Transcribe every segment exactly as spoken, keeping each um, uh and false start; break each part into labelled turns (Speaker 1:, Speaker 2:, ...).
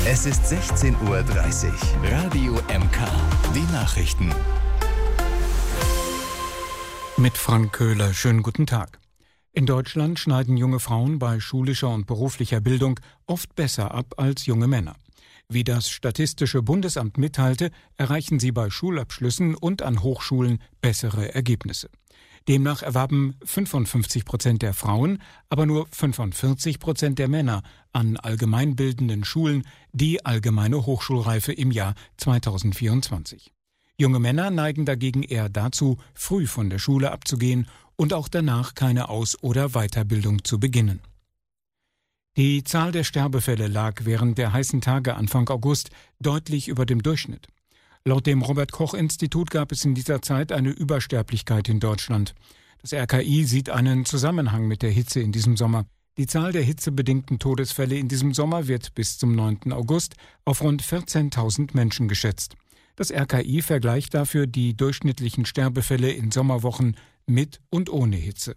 Speaker 1: Es ist sechzehn Uhr dreißig. Radio M K. Die Nachrichten.
Speaker 2: Mit Frank Köhler. Schönen guten Tag. In Deutschland schneiden junge Frauen bei schulischer und beruflicher Bildung oft besser ab als junge Männer. Wie das Statistische Bundesamt mitteilte, erreichen sie bei Schulabschlüssen und an Hochschulen bessere Ergebnisse. Demnach erwarben fünfundfünfzig Prozent der Frauen, aber nur fünfundvierzig Prozent der Männer an allgemeinbildenden Schulen die allgemeine Hochschulreife im Jahr zweitausendvierundzwanzig. Junge Männer neigen dagegen eher dazu, früh von der Schule abzugehen und auch danach keine Aus- oder Weiterbildung zu beginnen. Die Zahl der Sterbefälle lag während der heißen Tage Anfang August deutlich über dem Durchschnitt. Laut dem Robert-Koch-Institut gab es in dieser Zeit eine Übersterblichkeit in Deutschland. Das R K I sieht einen Zusammenhang mit der Hitze in diesem Sommer. Die Zahl der hitzebedingten Todesfälle in diesem Sommer wird bis zum neunten August auf rund vierzehntausend Menschen geschätzt. Das R K I vergleicht dafür die durchschnittlichen Sterbefälle in Sommerwochen mit und ohne Hitze.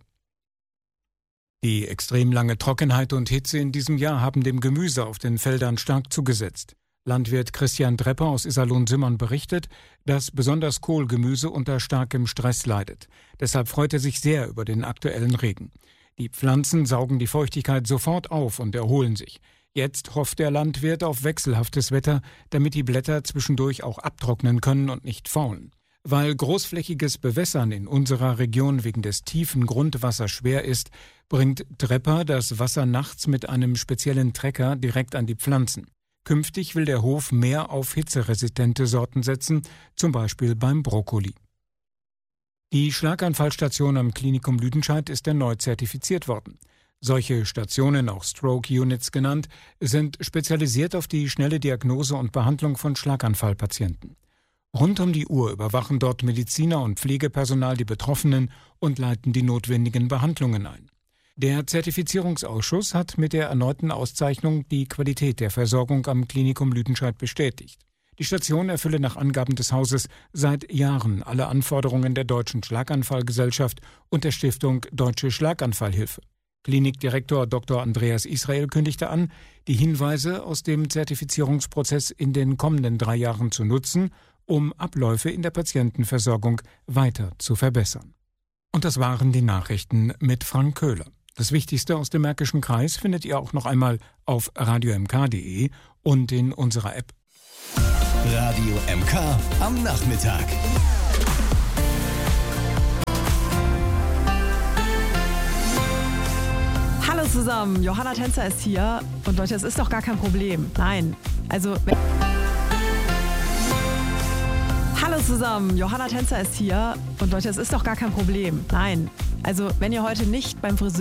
Speaker 2: Die extrem lange Trockenheit und Hitze in diesem Jahr haben dem Gemüse auf den Feldern stark zugesetzt. Landwirt Christian Drepper aus Iserlohn-Simmern berichtet, dass besonders Kohlgemüse unter starkem Stress leidet. Deshalb freut er sich sehr über den aktuellen Regen. Die Pflanzen saugen die Feuchtigkeit sofort auf und erholen sich. Jetzt hofft der Landwirt auf wechselhaftes Wetter, damit die Blätter zwischendurch auch abtrocknen können und nicht faulen. Weil großflächiges Bewässern in unserer Region wegen des tiefen Grundwassers schwer ist, bringt Drepper das Wasser nachts mit einem speziellen Trecker direkt an die Pflanzen. Künftig will der Hof mehr auf hitzeresistente Sorten setzen, zum Beispiel beim Brokkoli. Die Schlaganfallstation am Klinikum Lüdenscheid ist erneut zertifiziert worden. Solche Stationen, auch Stroke Units genannt, sind spezialisiert auf die schnelle Diagnose und Behandlung von Schlaganfallpatienten. Rund um die Uhr überwachen dort Mediziner und Pflegepersonal die Betroffenen und leiten die notwendigen Behandlungen ein. Der Zertifizierungsausschuss hat mit der erneuten Auszeichnung die Qualität der Versorgung am Klinikum Lüdenscheid bestätigt. Die Station erfülle nach Angaben des Hauses seit Jahren alle Anforderungen der Deutschen Schlaganfallgesellschaft und der Stiftung Deutsche Schlaganfallhilfe. Klinikdirektor Doktor Andreas Israel kündigte an, die Hinweise aus dem Zertifizierungsprozess in den kommenden drei Jahren zu nutzen, um Abläufe in der Patientenversorgung weiter zu verbessern. Und das waren die Nachrichten mit Frank Köhler. Das Wichtigste aus dem Märkischen Kreis findet ihr auch noch einmal auf radio m k punkt d e und in unserer App.
Speaker 1: Radio M K am Nachmittag.
Speaker 3: Hallo zusammen, Johanna Tänzer ist hier. Und Leute, es ist doch gar kein Problem. Nein, also... Hallo zusammen, Johanna Tänzer ist hier. Und Leute, es ist doch gar kein Problem. Nein, also wenn ihr heute nicht beim Friseur